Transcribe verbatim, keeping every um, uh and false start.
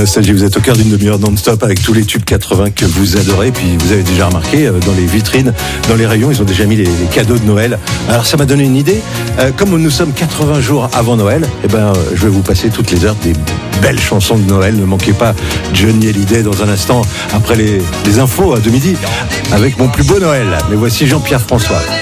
Nostalgie, vous êtes au cœur d'une demi-heure non-stop avec tous les tubes quatre-vingts que vous adorez. Puis vous avez déjà remarqué, dans les vitrines, dans les rayons, ils ont déjà mis les, les cadeaux de Noël. Alors ça m'a donné une idée. Euh, comme nous sommes quatre-vingts jours avant Noël, eh ben, je vais vous passer toutes les heures des belles chansons de Noël. Ne manquez pas Johnny Hallyday dans un instant, après les, les infos de midi, avec mon plus beau Noël. Mais voici Jean-Pierre François.